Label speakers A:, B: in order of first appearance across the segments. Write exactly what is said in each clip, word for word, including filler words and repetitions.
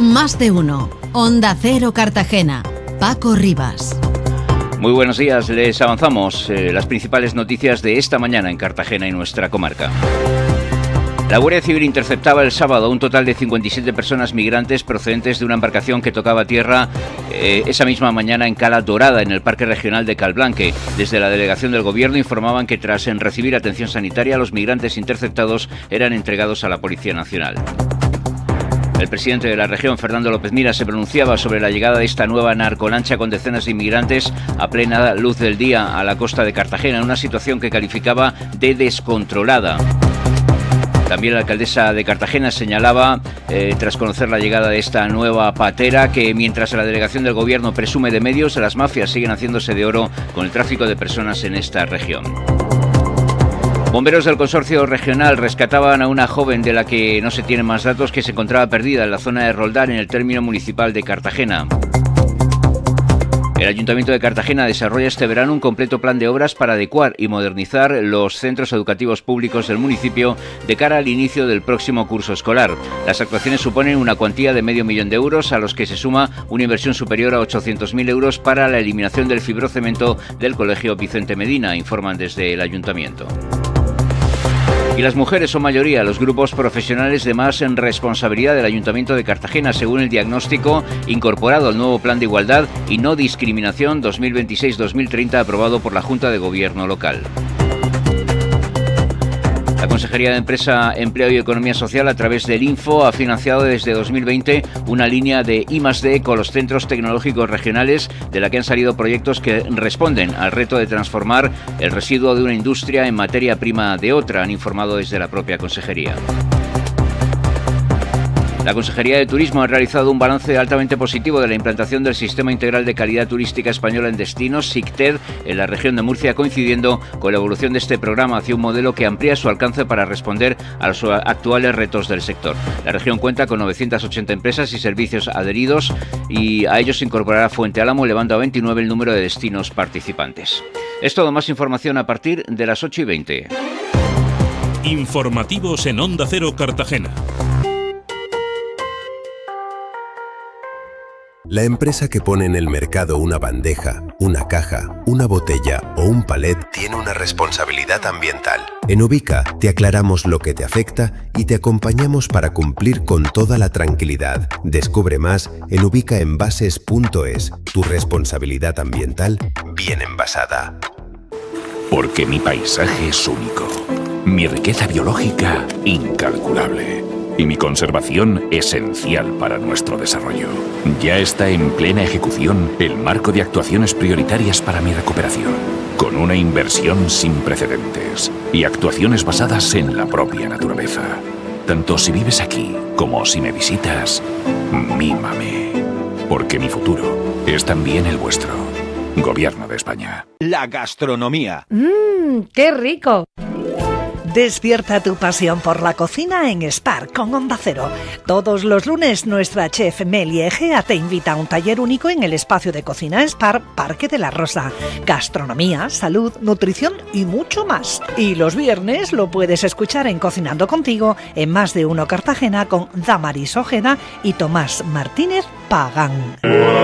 A: Más de uno. Onda Cero Cartagena. Paco Rivas.
B: Muy buenos días, les avanzamos eh, las principales noticias de esta mañana en Cartagena y nuestra comarca. La Guardia Civil interceptaba el sábado a un total de cincuenta y siete personas migrantes procedentes de una embarcación que tocaba tierra eh, esa misma mañana en Cala Dorada, en el Parque Regional de Calblanque. Desde la delegación del Gobierno informaban que tras en recibir atención sanitaria, los migrantes interceptados eran entregados a la Policía Nacional. El presidente de la región, Fernando López Miras, se pronunciaba sobre la llegada de esta nueva narcolancha con decenas de inmigrantes a plena luz del día a la costa de Cartagena, en una situación que calificaba de descontrolada. También la alcaldesa de Cartagena señalaba, eh, tras conocer la llegada de esta nueva patera, que mientras la delegación del Gobierno presume de medios, las mafias siguen haciéndose de oro con el tráfico de personas en esta región. Bomberos del Consorcio Regional rescataban a una joven de la que no se tienen más datos, que se encontraba perdida en la zona de Roldán, en el término municipal de Cartagena. El Ayuntamiento de Cartagena desarrolla este verano un completo plan de obras para adecuar y modernizar los centros educativos públicos del municipio de cara al inicio del próximo curso escolar. Las actuaciones suponen una cuantía de medio millón de euros, a los que se suma una inversión superior a ochocientos mil euros para la eliminación del fibrocemento del Colegio Vicente Medina, informan desde el Ayuntamiento. Y las mujeres son mayoría los grupos profesionales de más en responsabilidad del Ayuntamiento de Cartagena, según el diagnóstico incorporado al nuevo Plan de Igualdad y No Discriminación dos mil veintiséis dos mil treinta aprobado por la Junta de Gobierno local. La Consejería de Empresa, Empleo y Economía Social, a través del Info, ha financiado desde dos mil veinte una línea de I más D con los centros tecnológicos regionales, de la que han salido proyectos que responden al reto de transformar el residuo de una industria en materia prima de otra, han informado desde la propia Consejería. La Consejería de Turismo ha realizado un balance altamente positivo de la implantación del Sistema Integral de Calidad Turística Española en Destinos, SICTED, en la región de Murcia, coincidiendo con la evolución de este programa hacia un modelo que amplía su alcance para responder a los actuales retos del sector. La región cuenta con novecientas ochenta empresas y servicios adheridos, y a ellos se incorporará Fuente Álamo, elevando a veintinueve el número de destinos participantes. Es todo, más información a partir de las ocho y veinte.
C: Informativos en Onda Cero Cartagena.
D: La empresa que pone en el mercado una bandeja, una caja, una botella o un palet tiene una responsabilidad ambiental. En Ubica te aclaramos lo que te afecta y te acompañamos para cumplir con toda la tranquilidad. Descubre más en ubica envases punto es. Tu responsabilidad ambiental bien envasada.
E: Porque mi paisaje es único, mi riqueza biológica incalculable y mi conservación esencial para nuestro desarrollo. Ya está en plena ejecución el marco de actuaciones prioritarias para mi recuperación, con una inversión sin precedentes y actuaciones basadas en la propia naturaleza. Tanto si vives aquí como si me visitas, mímame, porque mi futuro es también el vuestro. Gobierno de España.
F: La gastronomía.
G: ¡Mmm, qué rico! Despierta tu pasión por la cocina en Spark con Onda Cero. Todos los lunes nuestra chef Meli Egea te invita a un taller único en el espacio de cocina Spark Parque de la Rosa. Gastronomía, salud, nutrición y mucho más. Y los viernes lo puedes escuchar en Cocinando Contigo en Más de Uno Cartagena con Damaris Ojeda y Tomás Martínez Pagán.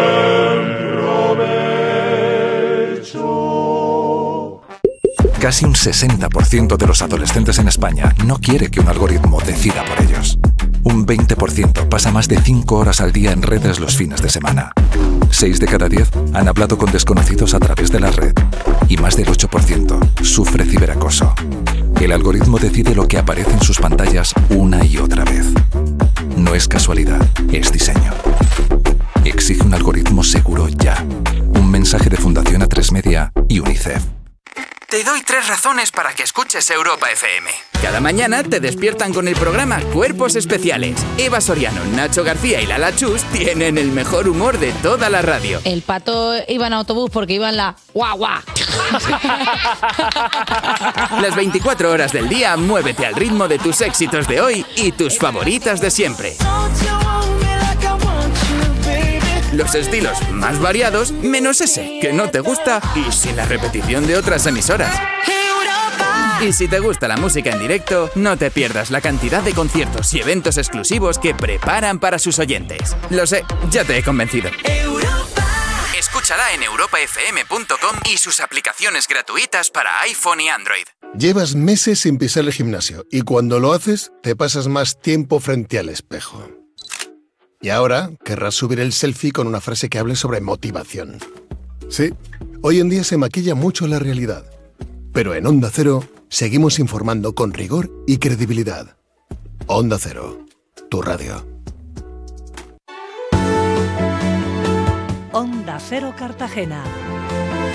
H: Casi un sesenta por ciento de los adolescentes en España no quiere que un algoritmo decida por ellos. Un veinte por ciento pasa más de cinco horas al día en redes los fines de semana. seis de cada diez han hablado con desconocidos a través de la red. Y más del ocho por ciento sufre ciberacoso. El algoritmo decide lo que aparece en sus pantallas una y otra vez. No es casualidad, es diseño. Exige un algoritmo seguro ya. Un mensaje de Fundación A tres Media y UNICEF.
I: Te doy tres razones para que escuches Europa F M. Cada mañana te despiertan con el programa Cuerpos Especiales. Eva Soriano, Nacho García y Lala Chus tienen el mejor humor de toda la radio.
J: El Pato iba en autobús porque iba en la guau guau.
I: Las veinticuatro horas del día, muévete al ritmo de tus éxitos de hoy y tus favoritas de siempre. Los estilos más variados, menos ese que no te gusta y sin la repetición de otras emisoras.
K: Europa.
I: Y si te gusta la música en directo, no te pierdas la cantidad de conciertos y eventos exclusivos que preparan para sus oyentes. Lo sé, ya te he convencido. Escúchala en europa f m punto com y sus aplicaciones gratuitas para iPhone y Android.
F: Llevas meses sin pisar el gimnasio y cuando lo haces te pasas más tiempo frente al espejo. Y ahora querrás subir el selfie con una frase que hable sobre motivación. Sí, hoy en día se maquilla mucho la realidad. Pero en Onda Cero seguimos informando con rigor y credibilidad. Onda Cero, tu radio.
G: Onda Cero Cartagena.